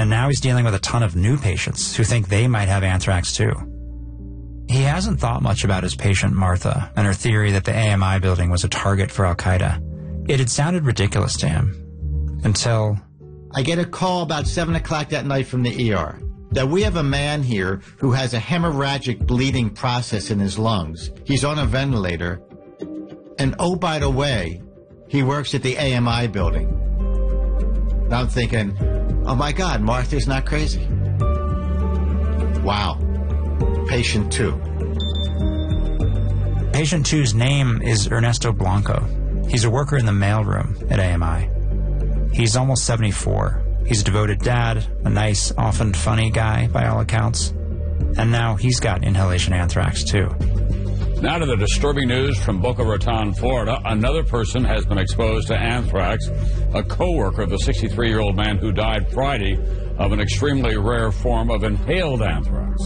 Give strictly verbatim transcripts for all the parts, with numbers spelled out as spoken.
and now he's dealing with a ton of new patients who think they might have anthrax too. He hasn't thought much about his patient Martha and her theory that the A M I building was a target for Al-Qaeda. It had sounded ridiculous to him. Until... I get a call about seven o'clock that night from the E R that we have a man here who has a hemorrhagic bleeding process in his lungs. He's on a ventilator. And oh, by the way, he works at the A M I building. And I'm thinking, oh my God, Martha's not crazy. Wow. Patient two. Patient two's name is Ernesto Blanco. He's a worker in the mailroom at A M I. He's almost seventy-four. He's a devoted dad, a nice, often funny guy by all accounts. And now he's got inhalation anthrax too. Now to the disturbing news from Boca Raton, Florida. Another person has been exposed to anthrax, a co-worker of the sixty-three-year-old man who died Friday of an extremely rare form of inhaled anthrax.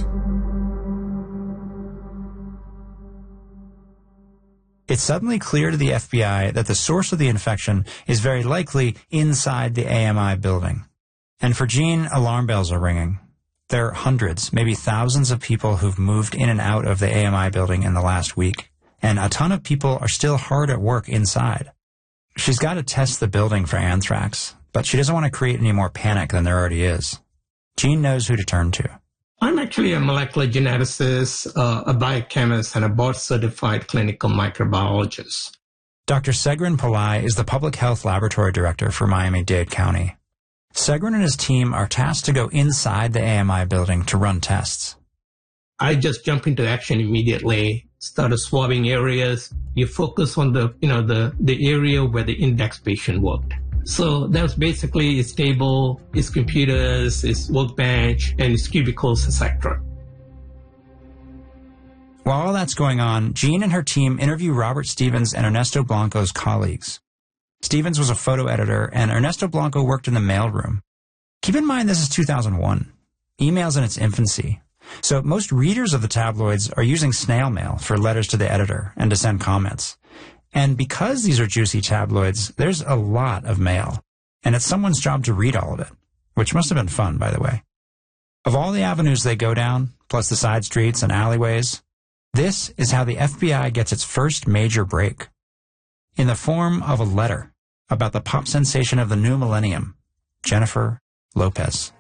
It's suddenly clear to the F B I that the source of the infection is very likely inside the A M I building. And for Gene, alarm bells are ringing. There are hundreds, maybe thousands of people who've moved in and out of the A M I building in the last week. And a ton of people are still hard at work inside. She's got to test the building for anthrax, but she doesn't want to create any more panic than there already is. Gene knows who to turn to. I'm actually a molecular geneticist, uh, a biochemist, and a board-certified clinical microbiologist. Doctor Segrin Pillai is the public health laboratory director for Miami-Dade County. Segrin and his team are tasked to go inside the A M I building to run tests. I just jump into action immediately, started swabbing areas. You focus on the, you know, the, the area where the index patient worked. So that was basically his table, his computers, his workbench, and his cubicles, et cetera. While all that's going on, Jean and her team interview Robert Stevens and Ernesto Blanco's colleagues. Stevens was a photo editor, and Ernesto Blanco worked in the mailroom. Keep in mind this is two thousand one. Email's in its infancy. So most readers of the tabloids are using snail mail for letters to the editor and to send comments. And because these are juicy tabloids, there's a lot of mail. And it's someone's job to read all of it, which must have been fun, by the way. Of all the avenues they go down, plus the side streets and alleyways, this is how the F B I gets its first major break. In the form of a letter about the pop sensation of the new millennium, Jennifer Lopez.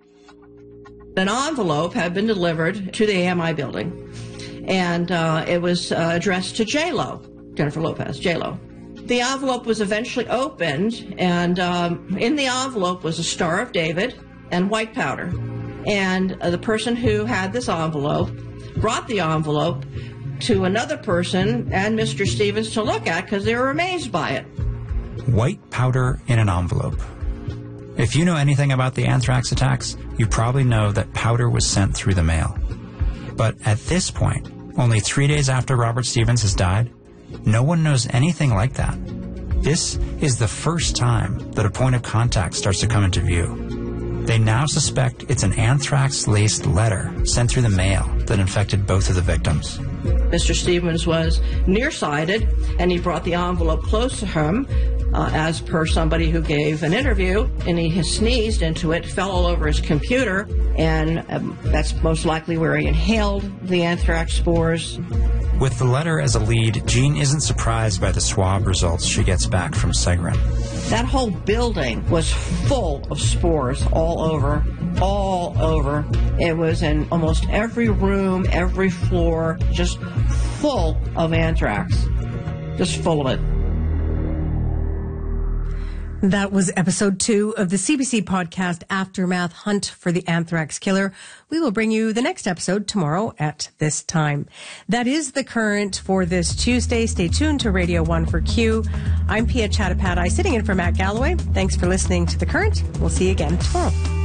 An envelope had been delivered to the A M I building, and uh, it was uh, addressed to J-Lo. Jennifer Lopez, J-Lo. The envelope was eventually opened, and um, in the envelope was a Star of David and white powder. And uh, the person who had this envelope brought the envelope to another person and Mister Stevens to look at because they were amazed by it. White powder in an envelope. If you know anything about the anthrax attacks, you probably know that powder was sent through the mail. But at this point, only three days after Robert Stevens has died, no one knows anything like that. This is the first time that a point of contact starts to come into view. They now suspect it's an anthrax-laced letter sent through the mail that infected both of the victims. Mister Stevens was nearsighted, and he brought the envelope close to him, uh, as per somebody who gave an interview, and he sneezed into it, fell all over his computer, and um, that's most likely where he inhaled the anthrax spores. With the letter as a lead, Jean isn't surprised by the swab results she gets back from Segrin. That whole building was full of spores all over, all over. It was in almost every room, every floor, just full of anthrax. Just full of it. That was episode two of the C B C podcast Aftermath Hunt for the Anthrax Killer. We will bring you the next episode tomorrow at this time. That is The Current for this Tuesday. Stay tuned to Radio one for Q. I'm Pia Chattopadhyay sitting in for Matt Galloway. Thanks for listening to The Current. We'll see you again tomorrow.